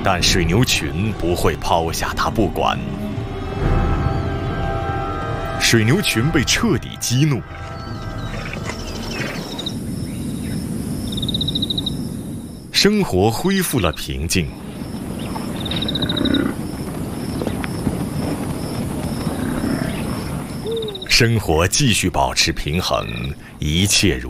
但水牛群不会抛下它不管。水牛群被彻底激怒，生活恢复了平静。生活继续保持平衡，一切如